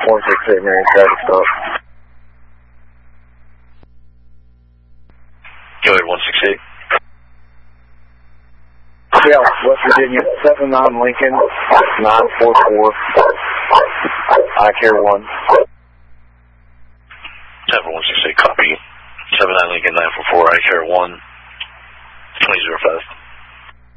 168 Marion traffic stop. Go ahead, 168. Yeah, West Virginia, 79 Lincoln, 944, I care 1. 168, copy. 79 Lincoln, 944, I care 1, 2005.